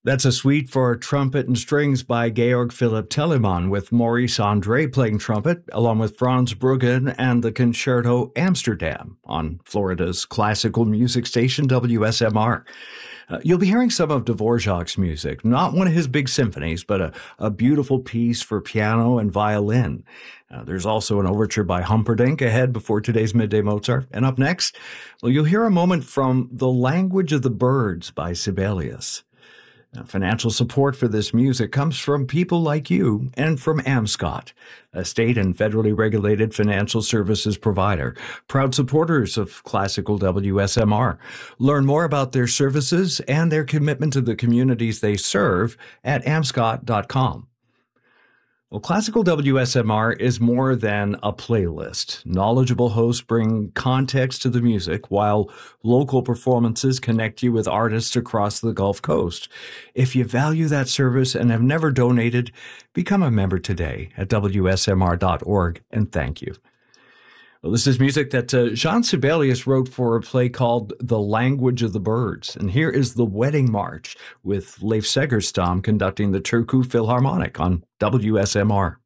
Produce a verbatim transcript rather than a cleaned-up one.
That's a suite for trumpet and strings by Georg Philipp Telemann, with Maurice Andre playing trumpet, along with Franz Bruggen and the Concerto Amsterdam on Florida's classical music station W S M R. Uh, you'll be hearing some of Dvorak's music, not one of his big symphonies, but a, a beautiful piece for piano and violin. Uh, there's also an overture by Humperdinck ahead before today's Midday Mozart. And up next, well, you'll hear a moment from The Language of the Birds by Sibelius. Now, financial support for this music comes from people like you and from AmScot, a state and federally regulated financial services provider, proud supporters of classical W S M R. Learn more about their services and their commitment to the communities they serve at amscot dot com. Well, Classical W S M R is more than a playlist. Knowledgeable hosts bring context to the music, while local performances connect you with artists across the Gulf Coast. If you value that service and have never donated, become a member today at W S M R dot org, and thank you. Well, this is music that uh, Jean Sibelius wrote for a play called The Language of the Birds. And here is The Wedding March with Leif Segerstam conducting the Turku Philharmonic on W S M R.